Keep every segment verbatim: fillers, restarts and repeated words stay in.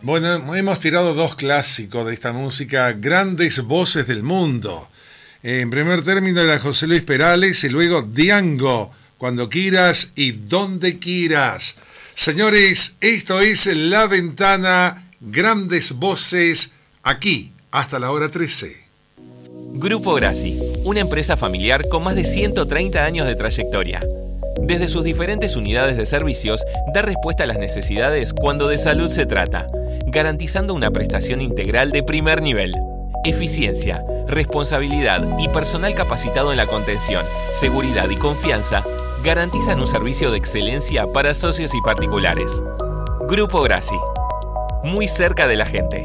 Bueno, hemos tirado dos clásicos de esta música, grandes voces del mundo. En primer término era José Luis Perales y luego Diango, Cuando quieras y donde quieras. Señores, esto es La Ventana, grandes voces, aquí, hasta la hora trece. Grupo Grassi, una empresa familiar con más de ciento treinta años de trayectoria. Desde sus diferentes unidades de servicios, da respuesta a las necesidades cuando de salud se trata, garantizando una prestación integral de primer nivel. Eficiencia, responsabilidad y personal capacitado en la contención, seguridad y confianza garantizan un servicio de excelencia para socios y particulares. Grupo Grassi, muy cerca de la gente.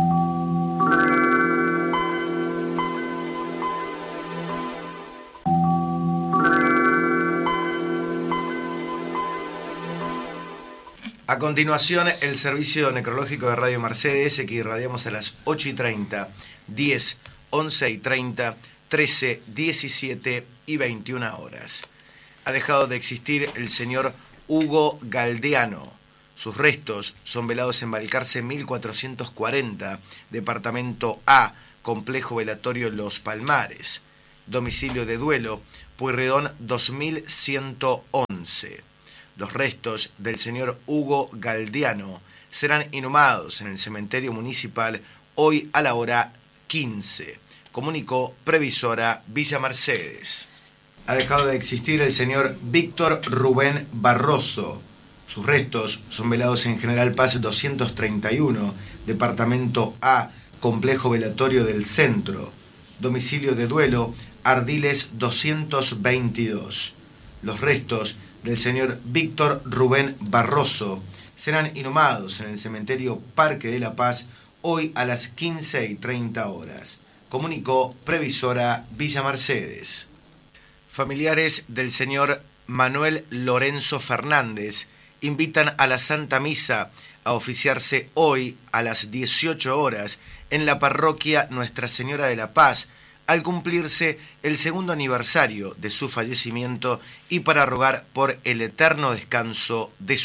A continuación, el servicio necrológico de Radio Mercedes, que irradiamos a las ocho y treinta, diez, once y treinta, trece, diecisiete y veintiuna horas. Ha dejado de existir el señor Hugo Galdeano. Sus restos son velados en Balcarce mil cuatrocientos cuarenta, departamento A, complejo velatorio Los Palmares. Domicilio de duelo, Pueyrredón dos mil ciento once. Los restos del señor Hugo Galdeano serán inhumados en el cementerio municipal hoy a la hora quince, comunicó Previsora Villa Mercedes. Ha dejado de existir el señor Víctor Rubén Barroso. Sus restos son velados en General Paz doscientos treinta y uno, departamento A, complejo velatorio del Centro. Domicilio de duelo, Ardiles doscientos veintidós. Los restos del señor Víctor Rubén Barroso serán inhumados en el cementerio Parque de la Paz hoy a las quince y treinta horas, comunicó Previsora Villa Mercedes. Familiares del señor Manuel Lorenzo Fernández invitan a la Santa Misa a oficiarse hoy a las dieciocho horas en la parroquia Nuestra Señora de la Paz, al cumplirse el segundo aniversario de su fallecimiento y para rogar por el eterno descanso de su